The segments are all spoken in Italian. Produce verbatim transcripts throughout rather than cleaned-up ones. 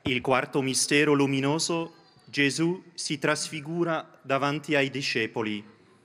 Il quarto mistero luminoso, Gesù si trasfigura davanti ai discepoli.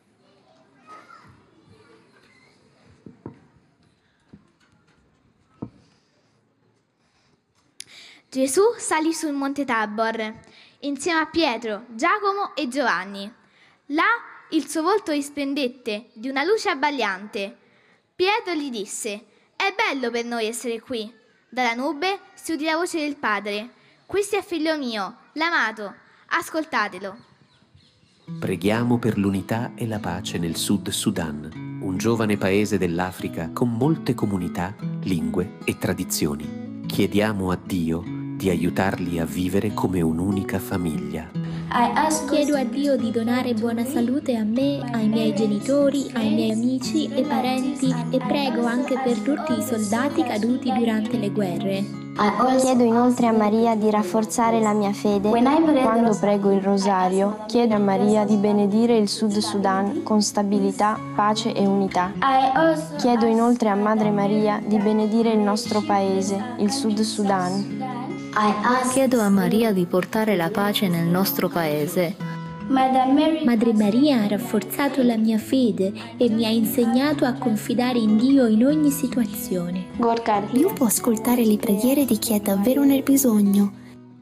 Gesù salì sul monte Tabor insieme a Pietro, Giacomo e Giovanni. Là il suo volto risplendette di una luce abbagliante. Pietro gli disse: «È bello per noi essere qui». Dalla nube si udì la voce del Padre: «Questo è figlio mio, l'amato, ascoltatelo». Preghiamo per l'unità e la pace nel Sud Sudan, un giovane paese dell'Africa con molte comunità, lingue e tradizioni. Chiediamo a Dio di aiutarli a vivere come un'unica famiglia. Chiedo a Dio di donare buona salute a me, ai miei genitori, ai miei amici e parenti e prego anche per tutti i soldati caduti durante le guerre. Chiedo inoltre a Maria di rafforzare la mia fede. Quando prego il rosario, chiedo a Maria di benedire il Sud Sudan con stabilità, pace e unità. Chiedo inoltre a Madre Maria di benedire il nostro paese, il Sud Sudan. Chiedo a Maria di portare la pace nel nostro paese. Madre Maria ha rafforzato la mia fede e mi ha insegnato a confidare in Dio in ogni situazione. Dio può ascoltare le preghiere di chi ha davvero nel bisogno.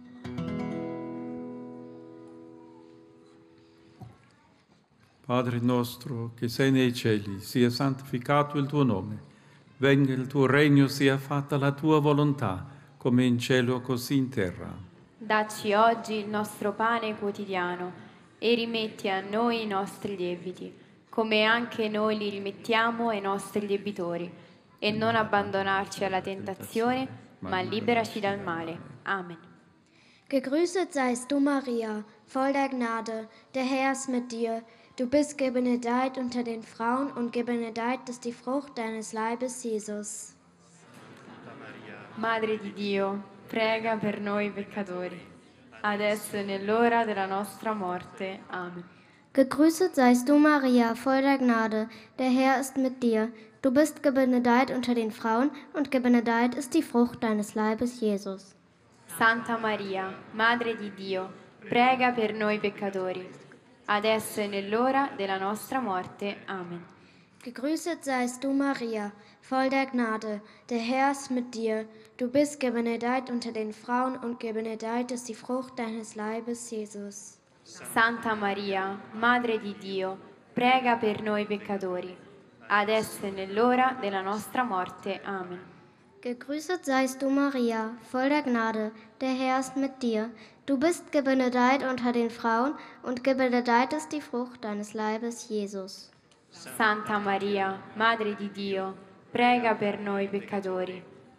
Padre nostro che sei nei cieli, sia santificato il tuo nome. Venga il tuo regno, sia fatta la tua volontà, come in cielo così in terra. Dacci oggi il nostro pane quotidiano e rimetti a noi i nostri debiti, come anche noi li rimettiamo ai nostri debitori, e non abbandonarci alla tentazione, ma liberaci dal male. Amen. Gegrüßet seist du, Maria, voll der Gnade, der Herr ist mit dir. Du bist gebenedeit unter den Frauen und gebenedeit ist die Frucht deines Leibes, Jesus. Madre di Dio, prega per noi peccatori, adesso e nell'ora della nostra morte. Amen. Gegrüßet seist du, Maria, voll der Gnade, der Herr ist mit dir. Du bist gebenedeit unter den Frauen und gebenedeit ist die Frucht deines Leibes, Jesus. Santa Maria, Madre di Dio, prega per noi peccatori, adesso e nell'ora della nostra morte. Amen. Gegrüßet seist du, Maria, voll der Gnade, der Herr ist mit dir. Du bist gebenedeit unter den Frauen und gebenedeit ist die Frucht deines Leibes, Jesus. Santa Maria, Madre di Dio, prega per noi peccatori, adesso e nell'ora della nostra morte. Amen. Gegrüßet seist du, Maria, voll der Gnade, der Herr ist mit dir. Du bist gebenedeit unter den Frauen und gebenedeit ist die Frucht deines Leibes, Jesus. Santa Maria, Madre di Dio, prega per noi peccatori,